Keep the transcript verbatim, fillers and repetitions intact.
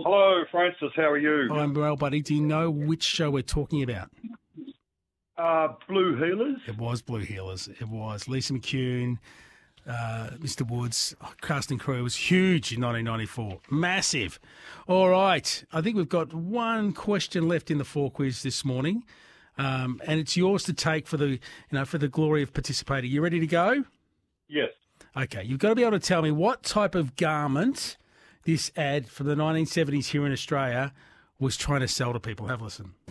Hello, Francis. How are you? I'm well, buddy. Do you know which show we're talking about? Uh, Blue Healers. It was Blue Healers. It was Lisa McCune, uh, Mister Woods. Oh, cast and crew was huge in nineteen ninety-four. Massive. All right. I think we've got one question left in the four quiz this morning, um, and it's yours to take for the you know for the glory of participating. You ready to go? Yes. Okay. You've got to be able to tell me what type of garment this ad from the nineteen seventies here in Australia was trying to sell to people. Have a listen.